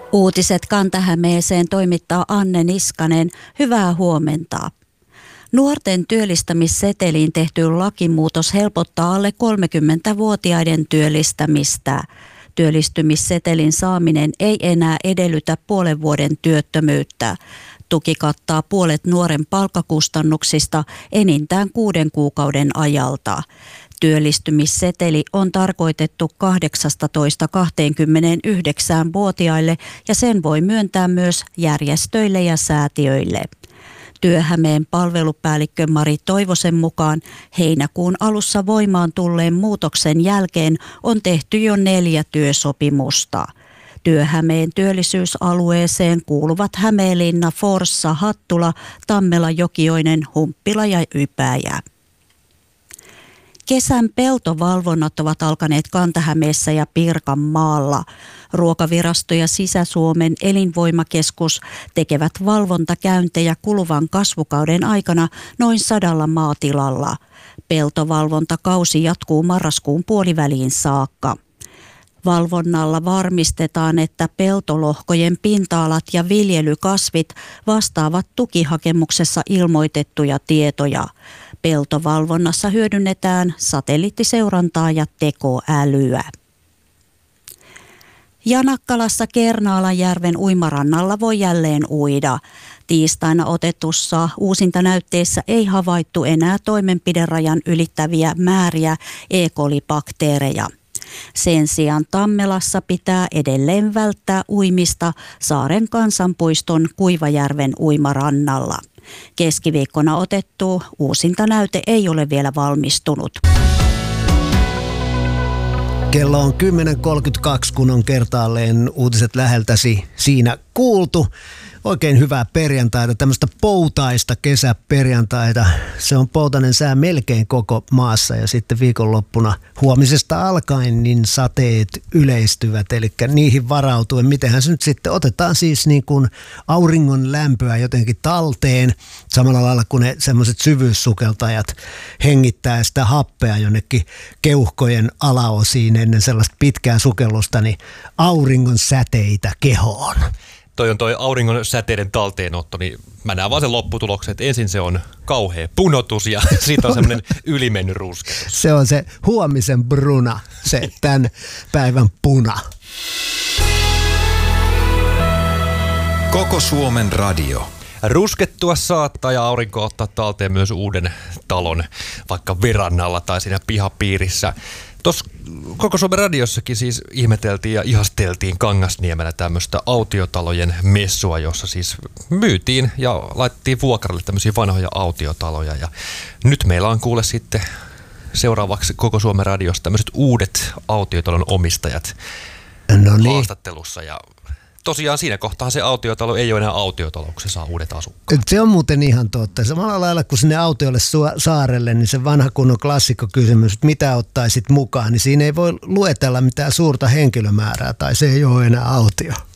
Uutiset Kanta-Hämeeseen toimittaa Anne Niskanen. Hyvää huomenta. Nuorten työllistämisseteliin tehty lakimuutos helpottaa alle 30-vuotiaiden työllistämistä. Työllistymissetelin saaminen ei enää edellytä puolen vuoden työttömyyttä. Tuki kattaa puolet nuoren palkkakustannuksista enintään 6 kuukauden ajalta. Työllistymisseteli on tarkoitettu 18-29-vuotiaille ja sen voi myöntää myös järjestöille ja säätiöille. Työhämeen palvelupäällikkö Mari Toivosen mukaan heinäkuun alussa voimaan tulleen muutoksen jälkeen on tehty jo 4 työsopimusta. Työhämeen työllisyysalueeseen kuuluvat Hämeenlinna, Forssa, Hattula, Tammela, Jokioinen, Humppila ja Ypäjä. Kesän peltovalvonnat ovat alkaneet Kanta-Hämeessä ja Pirkanmaalla. Ruokavirasto ja Sisä-Suomen elinvoimakeskus tekevät valvontakäyntejä kuluvan kasvukauden aikana noin 100 maatilalla. Peltovalvontakausi jatkuu marraskuun puoliväliin saakka. Valvonnalla varmistetaan, että peltolohkojen pinta-alat ja viljelykasvit vastaavat tukihakemuksessa ilmoitettuja tietoja. Peltovalvonnassa hyödynnetään satelliittiseurantaa ja tekoälyä. Janakkalassa Kernaalanjärven uimarannalla voi jälleen uida. Tiistaina otetussa uusintanäytteessä ei havaittu enää toimenpiderajan ylittäviä määriä E. coli-bakteereja. Sen sijaan Tammelassa pitää edelleen välttää uimista Saaren kansanpuiston Kuivajärven uimarannalla. Keskiviikkona otettu uusintanäyte ei ole vielä valmistunut. Kello on 10.32, kun on kertaalleen uutiset läheltäsi siinä kuultu. Oikein hyvää perjantaita, tämmöistä poutaista kesäperjantaita. Se on poutainen sää melkein koko maassa ja sitten viikonloppuna huomisesta alkaen niin sateet yleistyvät. Eli niihin varautuen, mitenhän se nyt sitten otetaan siis niin kuin auringon lämpöä jotenkin talteen. Samalla lailla kuin ne semmoiset syvyyssukeltajat hengittää sitä happea jonnekin keuhkojen alaosiin ennen sellaista pitkää sukellusta, niin auringon säteitä kehoon. Toi auringon säteiden talteenotto, niin mä näen vaan sen lopputuloksen, että ensin se on kauhea punotus ja siitä on semmoinen ylimennyt rusketus. Se on se huomisen bruna, se tämän päivän puna. Koko Suomen radio. Ruskettua saattaa ja aurinko ottaa talteen myös uuden talon, vaikka verannalla tai siinä pihapiirissä. Tuossa Koko Suomen radiossakin siis ihmeteltiin ja ihasteltiin Kangasniemellä tämmöistä autiotalojen messua, jossa siis myytiin ja laitettiin vuokralle tämmöisiä vanhoja autiotaloja. Ja nyt meillä on kuule sitten seuraavaksi Koko Suomen radiossa tämmöiset uudet autiotalon omistajat haastattelussa. Ja tosiaan siinä kohtaa se autiotalo ei ole enää autiotalo, kun se saa uudet asukkaat. Se on muuten ihan totta. Samalla lailla kuin sinne autiolle saarelle, niin se vanha kunnon klassikkokysymys, että mitä ottaisit mukaan, niin siinä ei voi luetella mitään suurta henkilömäärää tai se ei ole enää autio.